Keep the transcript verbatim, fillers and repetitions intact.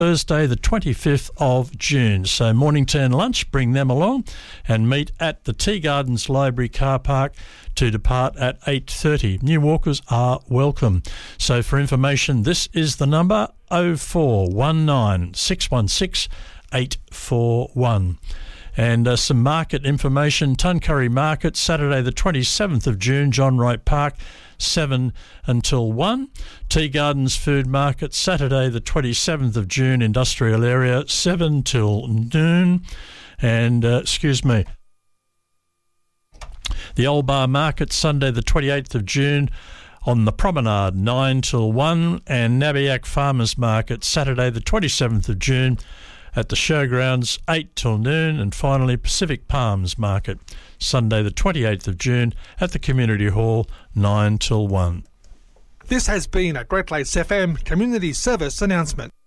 Thursday the twenty-fifth of June. So morning tea and lunch, bring them along and meet at the Tea Gardens Library car park to depart at eight thirty. New walkers are welcome. So for information, this is the number oh four one nine, six one six, eight four one. And uh, some market information. Tuncurry Market, Saturday the twenty-seventh of June, John Wright Park, seven until one. Tea Gardens Food Market, Saturday the twenty-seventh of June, Industrial Area, seven till noon. And, uh, excuse me, the Old Bar Market, Sunday the twenty-eighth of June, on the Promenade, nine till one. And Nabiac Farmers Market, Saturday the twenty-seventh of June, at the Showgrounds, eight till noon. And finally, Pacific Palms Market, Sunday the twenty-eighth of June, at the Community Hall, nine till one. This has been a Great Lakes F M Community Service announcement.